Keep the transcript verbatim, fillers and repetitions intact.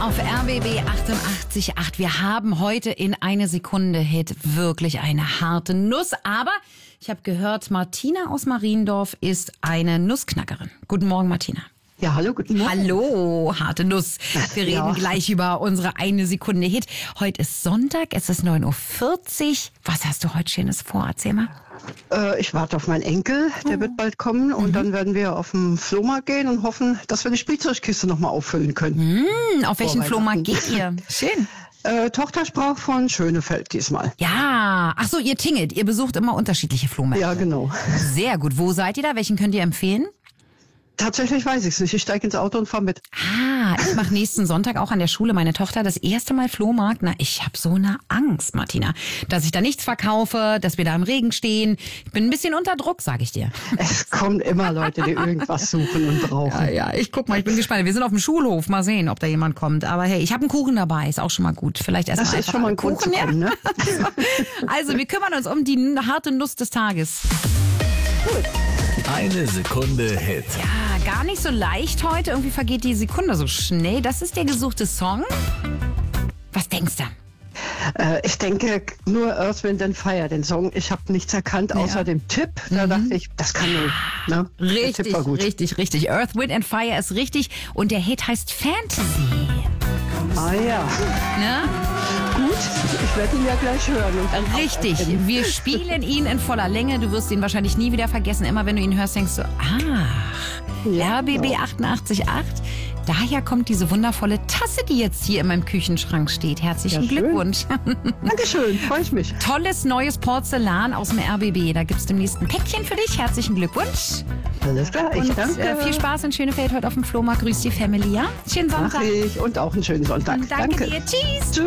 auf R B B achtundachtzig Komma acht. Wir haben heute in eine Sekunde Hit wirklich eine harte Nuss. Aber ich habe gehört, Martina aus Mariendorf ist eine Nussknackerin. Guten Morgen, Martina. Ja, hallo, guten Morgen. Hallo, harte Nuss. Wir reden Ja. gleich über unsere eine Sekunde Hit. Heute ist Sonntag, es ist neun Uhr vierzig. Was hast du heute Schönes vor? Erzähl mal. Äh, ich warte auf meinen Enkel, der wird bald kommen. Und Mhm. dann werden wir auf den Flohmarkt gehen und hoffen, dass wir die Spielzeugkiste nochmal auffüllen können. Hm, auf welchen Vor Flohmarkt geht Weihnachten. ihr? Schön. Äh, Tochtersprach von Schönefeld diesmal. Ja, ach so, ihr tingelt. Ihr besucht immer unterschiedliche Flohmärkte. Ja, genau. Sehr gut. Wo seid ihr da? Welchen könnt ihr empfehlen? Tatsächlich weiß ich es nicht. Ich steige ins Auto und fahre mit. Ah, ich mache nächsten Sonntag auch an der Schule meine Tochter das erste Mal Flohmarkt. Na, ich habe so eine Angst, Martina, dass ich da nichts verkaufe, dass wir da im Regen stehen. Ich bin ein bisschen unter Druck, sage ich dir. Es kommen immer Leute, die irgendwas suchen und brauchen. Ja, ja, ich guck mal, ich bin gespannt. Wir sind auf dem Schulhof, mal sehen, ob da jemand kommt. Aber hey, ich habe einen Kuchen dabei, ist auch schon mal gut. Vielleicht erst Das mal ist einfach schon mal einen ein Grund zu Kuchen, kommen, ja. ne? Also, wir kümmern uns um die harte Nuss des Tages. Eine Sekunde Hit. Ja, gar nicht so leicht heute. Irgendwie vergeht die Sekunde so schnell. Das ist der gesuchte Song. Was denkst du? Äh, ich denke nur Earth, Wind and Fire, den Song. Ich habe nichts erkannt, außer Ja. dem Tipp. Da dachte ich, das kann nur. Ne? Der Richtig, Tipp war gut. richtig, richtig. Earth, Wind and Fire ist richtig. Und der Hit heißt Fantasy. Ah ja, Ne? gut. Ich werde ihn ja gleich hören. Und dann auch Richtig. erkennen. Wir spielen ihn in voller Länge. Du wirst ihn wahrscheinlich nie wieder vergessen. Immer wenn du ihn hörst, denkst du, ach, Ja, R B B genau. achtundachtzig Komma acht. Daher kommt diese wundervolle Tasse, die jetzt hier in meinem Küchenschrank steht. Herzlichen Ja, schön. Glückwunsch. Dankeschön, freue ich mich. Tolles neues Porzellan aus dem R B B. Da gibt's demnächst ein Päckchen für dich. Herzlichen Glückwunsch. Alles klar, ich Und danke. äh, viel Spaß in Schönefeld heute auf dem Flohmarkt. Grüß die Family, ja? Schönen Mach Sonntag. ich und auch einen schönen Sonntag. Danke dir. Tschüss.